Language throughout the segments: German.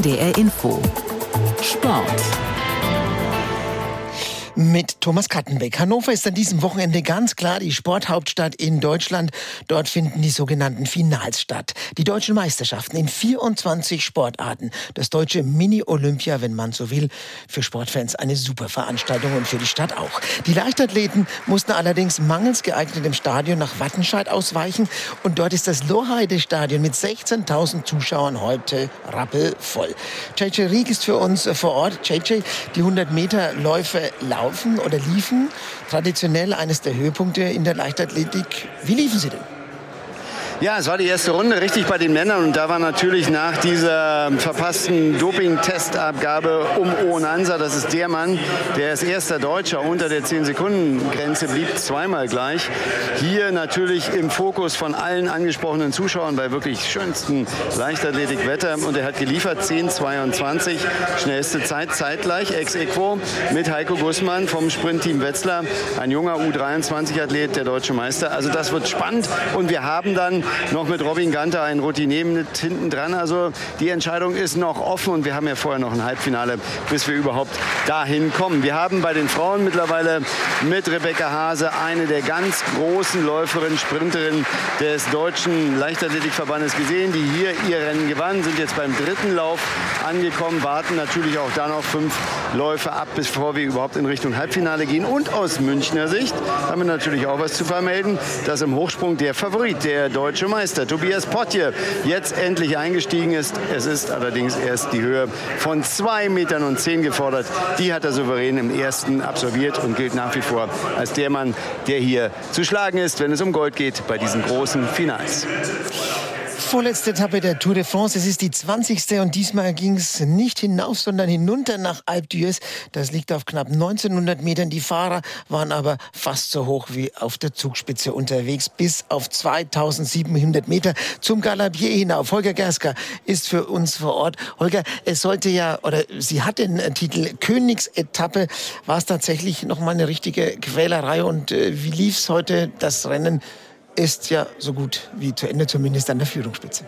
NDR Info Sport. Mit Thomas Kattenbeck. Hannover ist an diesem Wochenende ganz klar die Sporthauptstadt in Deutschland. Dort finden die sogenannten Finals statt. Die deutschen Meisterschaften in 24 Sportarten. Das deutsche Mini-Olympia, wenn man so will. Für Sportfans eine super Veranstaltung und für die Stadt auch. Die Leichtathleten mussten allerdings mangels geeignetem Stadion nach Wattenscheid ausweichen. Und dort ist das Lohheide-Stadion mit 16.000 Zuschauern heute rappelvoll. JJ Rieck ist für uns vor Ort. JJ, die 100-Meter-Läufe liefen traditionell eines der Höhepunkte in der Leichtathletik. Wie liefen sie denn? Ja, es war die erste Runde, richtig bei den Männern. Und da war natürlich nach dieser verpassten Doping-Testabgabe Onansa, das ist der Mann, der als erster Deutscher unter der 10-Sekunden-Grenze blieb, zweimal gleich. Hier natürlich im Fokus von allen angesprochenen Zuschauern bei wirklich schönsten Leichtathletikwetter. Und er hat geliefert 10,22, schnellste Zeit, zeitgleich, ex aequo mit Heiko Gussmann vom Sprintteam Wetzlar. Ein junger U23-Athlet, der deutsche Meister. Also das wird spannend. Und wir haben dann noch mit Robin Ganter einen Routinier mit hinten dran. Also die Entscheidung ist noch offen und wir haben ja vorher noch ein Halbfinale, bis wir überhaupt dahin kommen. Wir haben bei den Frauen mittlerweile mit Rebecca Hase eine der ganz großen Läuferinnen, Sprinterinnen des deutschen Leichtathletikverbandes gesehen, die hier ihr Rennen gewann, sind jetzt beim dritten Lauf angekommen, warten natürlich auch da noch 5 Läufe ab, bevor wir überhaupt in Richtung Halbfinale gehen. Und aus Münchner Sicht haben wir natürlich auch was zu vermelden, dass im Hochsprung der Favorit, der deutsche Meister Tobias Potje, jetzt endlich eingestiegen ist. Es ist allerdings erst die Höhe von 2,10 Metern gefordert. Die hat er souverän im ersten absolviert und gilt nach wie vor als der Mann, der hier zu schlagen ist, wenn es um Gold geht bei diesen großen Finals. Vorletzte Etappe der Tour de France. Es ist die 20. und diesmal ging es nicht hinauf, sondern hinunter nach Alpe d'Huez. Das liegt auf knapp 1900 Metern. Die Fahrer waren aber fast so hoch wie auf der Zugspitze unterwegs, bis auf 2700 Meter zum Galabier hinauf. Holger Gerska ist für uns vor Ort. Holger, es sollte ja, oder sie hat den Titel Königsetappe. War es tatsächlich nochmal eine richtige Quälerei? Und wie lief es heute? Das Rennen ist ja so gut wie zu Ende, zumindest an der Führungsspitze.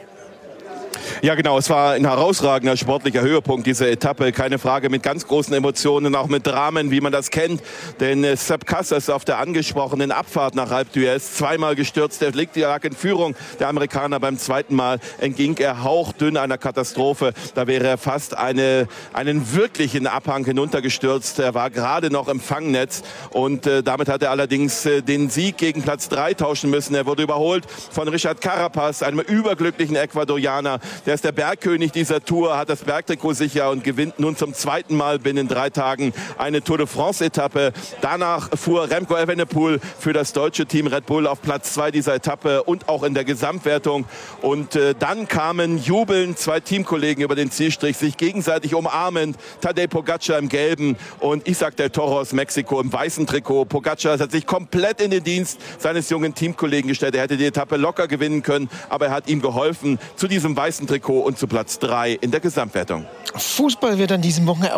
Ja genau, es war ein herausragender sportlicher Höhepunkt, diese Etappe, keine Frage, mit ganz großen Emotionen, auch mit Dramen, wie man das kennt. Denn Sepp Kuss ist auf der angesprochenen Abfahrt nach Alpe d'Huez zweimal gestürzt, der lag in Führung, der Amerikaner beim zweiten Mal entging er hauchdünn einer Katastrophe, da wäre er fast einen wirklichen Abhang hinuntergestürzt, er war gerade noch im Fangnetz und damit hat er allerdings den Sieg gegen Platz 3 tauschen müssen. Er wurde überholt von Richard Carapaz, einem überglücklichen Ecuadorianer. Der ist der Bergkönig dieser Tour, hat das Bergtrikot sicher und gewinnt nun zum zweiten Mal binnen 3 Tagen eine Tour de France-Etappe. Danach fuhr Remco Evenepoel für das deutsche Team Red Bull auf Platz 2 dieser Etappe und auch in der Gesamtwertung. Und dann kamen jubelnd 2 Teamkollegen über den Zielstrich, sich gegenseitig umarmend. Tadej Pogacar im gelben und Isaac del Toro aus Mexiko im weißen Trikot. Pogacar hat sich komplett in den Dienst seines jungen Teamkollegen gestellt. Er hätte die Etappe locker gewinnen können, aber er hat ihm geholfen zu diesem weißen Trikot und zu Platz 3 in der Gesamtwertung. Fußball wird an diesem Wochenende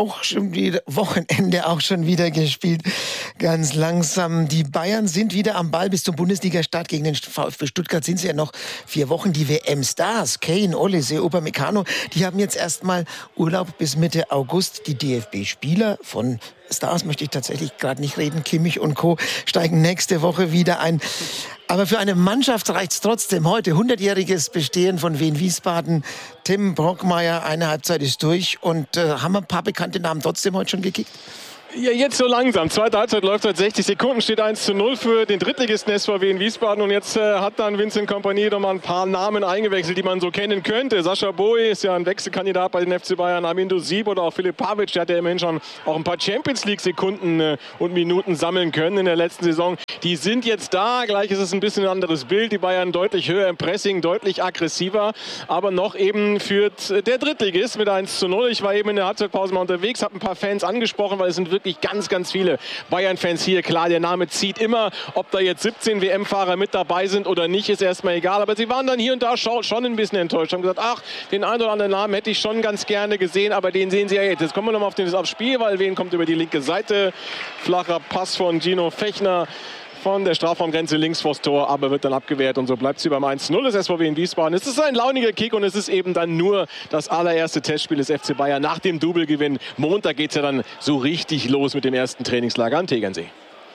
auch schon wieder gespielt. Ganz langsam. Die Bayern sind wieder am Ball bis zum Bundesliga-Start gegen den VfB Stuttgart. Sind sie ja noch 4 Wochen. Die WM-Stars, Kane, Olise, Upamecano, die haben jetzt erstmal Urlaub bis Mitte August. Die DFB-Spieler von Stars möchte ich tatsächlich gerade nicht reden. Kimmich und Co. steigen nächste Woche wieder ein. Aber für eine Mannschaft reicht es trotzdem heute. 100-jähriges Bestehen von Wien Wiesbaden. Tim Brockmeier, eine Halbzeit ist durch. Und haben ein paar bekannte Namen trotzdem heute schon gekickt? Ja, jetzt so langsam. Zweite Halbzeit läuft seit 60 Sekunden, steht 1:0 für den Drittligisten SVW in Wiesbaden. Und jetzt hat dann Vincent Kompany noch mal ein paar Namen eingewechselt, die man so kennen könnte. Sascha Boey ist ja ein Wechselkandidat bei den FC Bayern. Armindo Sieb oder auch Filip Pavic, der hat ja immerhin schon auch ein paar Champions-League-Sekunden und Minuten sammeln können in der letzten Saison. Die sind jetzt da. Gleich ist es ein bisschen ein anderes Bild. Die Bayern deutlich höher im Pressing, deutlich aggressiver. Aber noch eben führt der Drittligist mit 1:0. Ich war eben in der Halbzeitpause mal unterwegs, habe ein paar Fans angesprochen, weil es sind wirklich ganz, ganz viele Bayern-Fans hier. Klar, der Name zieht immer. Ob da jetzt 17 WM-Fahrer mit dabei sind oder nicht, ist erstmal egal. Aber sie waren dann hier und da schon ein bisschen enttäuscht. Haben gesagt, ach, den einen oder anderen Namen hätte ich schon ganz gerne gesehen, aber den sehen sie ja jetzt. Jetzt kommen wir nochmal aufs Spiel, weil wen kommt über die linke Seite. Flacher Pass von Gino Fechner. von der Strafraumgrenze links vors Tor, aber wird dann abgewehrt und so bleibt sie beim 1:0 des SVW in Wiesbaden. Es ist ein launiger Kick und es ist eben dann nur das allererste Testspiel des FC Bayern nach dem Double-Gewinn. Montag geht es ja dann so richtig los mit dem ersten Trainingslager am Tegernsee.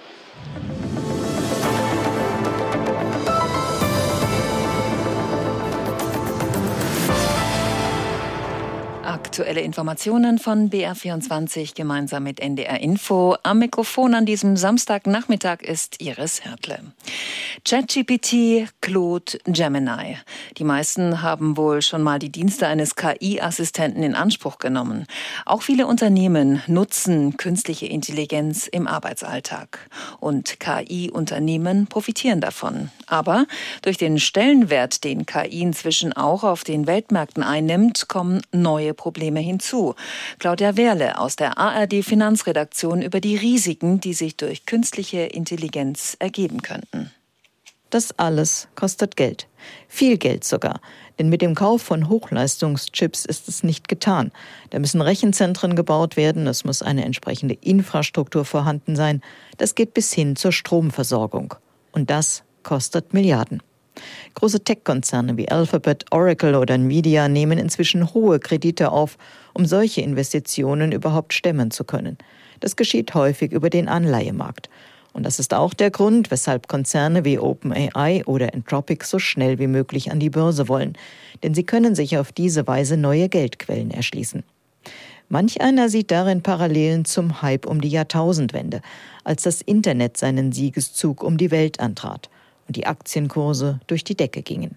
Aktuelle Informationen von BR24 gemeinsam mit NDR Info. Am Mikrofon an diesem Samstagnachmittag ist Iris Hertle. ChatGPT, Claude, Gemini. Die meisten haben wohl schon mal die Dienste eines KI-Assistenten in Anspruch genommen. Auch viele Unternehmen nutzen künstliche Intelligenz im Arbeitsalltag. Und KI-Unternehmen profitieren davon. Aber durch den Stellenwert, den KI inzwischen auch auf den Weltmärkten einnimmt, kommen neue Probleme hinzu. Claudia Wehrle aus der ARD-Finanzredaktion über die Risiken, die sich durch künstliche Intelligenz ergeben könnten. Das alles kostet Geld. Viel Geld sogar. Denn mit dem Kauf von Hochleistungschips ist es nicht getan. Da müssen Rechenzentren gebaut werden, es muss eine entsprechende Infrastruktur vorhanden sein. Das geht bis hin zur Stromversorgung. Und das kostet Milliarden. Große Tech-Konzerne wie Alphabet, Oracle oder Nvidia nehmen inzwischen hohe Kredite auf, um solche Investitionen überhaupt stemmen zu können. Das geschieht häufig über den Anleihemarkt. Und das ist auch der Grund, weshalb Konzerne wie OpenAI oder Anthropic so schnell wie möglich an die Börse wollen. Denn sie können sich auf diese Weise neue Geldquellen erschließen. Manch einer sieht darin Parallelen zum Hype um die Jahrtausendwende, als das Internet seinen Siegeszug um die Welt antrat und die Aktienkurse durch die Decke gingen.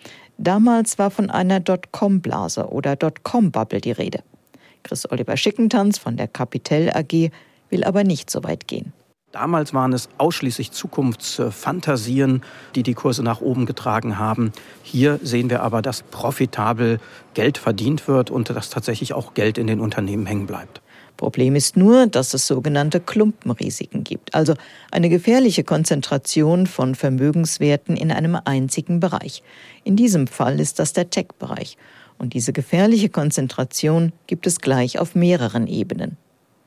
Damals war von einer Dotcom-Blase oder Dotcom-Bubble die Rede. Chris Oliver Schickentanz von der Capital AG will aber nicht so weit gehen. Damals waren es ausschließlich Zukunftsfantasien, die die Kurse nach oben getragen haben. Hier sehen wir aber, dass profitabel Geld verdient wird und dass tatsächlich auch Geld in den Unternehmen hängen bleibt. Problem ist nur, dass es sogenannte Klumpenrisiken gibt, also eine gefährliche Konzentration von Vermögenswerten in einem einzigen Bereich. In diesem Fall ist das der Tech-Bereich. Und diese gefährliche Konzentration gibt es gleich auf mehreren Ebenen.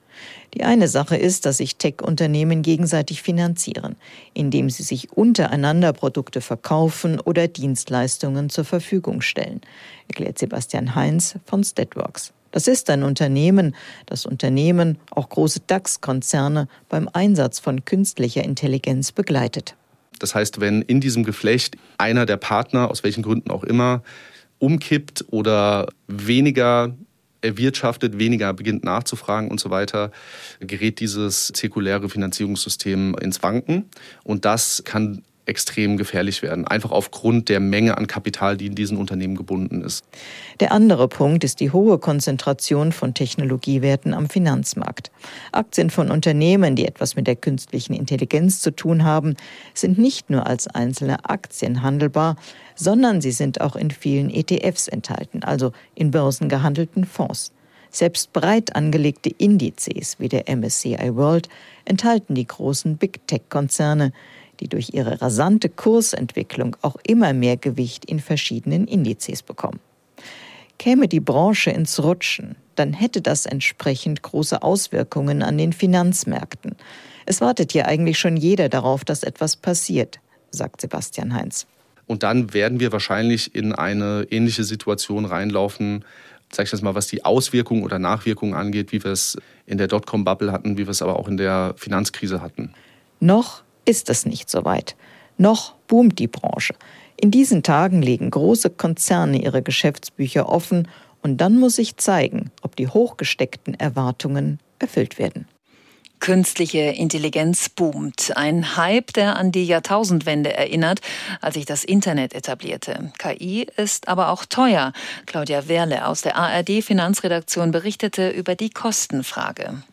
Die eine Sache ist, dass sich Tech-Unternehmen gegenseitig finanzieren, indem sie sich untereinander Produkte verkaufen oder Dienstleistungen zur Verfügung stellen, erklärt Sebastian Heinz von Statworks. Das ist ein Unternehmen, das Unternehmen, auch große DAX-Konzerne, beim Einsatz von künstlicher Intelligenz begleitet. Das heißt, wenn in diesem Geflecht einer der Partner, aus welchen Gründen auch immer, umkippt oder weniger erwirtschaftet, weniger beginnt nachzufragen und so weiter, gerät dieses zirkuläre Finanzierungssystem ins Wanken. Und das kann extrem gefährlich werden, einfach aufgrund der Menge an Kapital, die in diesen Unternehmen gebunden ist. Der andere Punkt ist die hohe Konzentration von Technologiewerten am Finanzmarkt. Aktien von Unternehmen, die etwas mit der künstlichen Intelligenz zu tun haben, sind nicht nur als einzelne Aktien handelbar, sondern sie sind auch in vielen ETFs enthalten, also in börsengehandelten Fonds. Selbst breit angelegte Indizes wie der MSCI World enthalten die großen Big-Tech-Konzerne, die durch ihre rasante Kursentwicklung auch immer mehr Gewicht in verschiedenen Indizes bekommen. Käme die Branche ins Rutschen, dann hätte das entsprechend große Auswirkungen an den Finanzmärkten. Es wartet ja eigentlich schon jeder darauf, dass etwas passiert, sagt Sebastian Heinz. Und dann werden wir wahrscheinlich in eine ähnliche Situation reinlaufen, sag ich das mal, was die Auswirkungen oder Nachwirkungen angeht, wie wir es in der Dotcom-Bubble hatten, wie wir es aber auch in der Finanzkrise hatten. Noch ist es nicht so weit. Noch boomt die Branche. In diesen Tagen legen große Konzerne ihre Geschäftsbücher offen und dann muss sich zeigen, ob die hochgesteckten Erwartungen erfüllt werden. Künstliche Intelligenz boomt. Ein Hype, der an die Jahrtausendwende erinnert, als sich das Internet etablierte. KI ist aber auch teuer. Claudia Wehrle aus der ARD-Finanzredaktion berichtete über die Kostenfrage.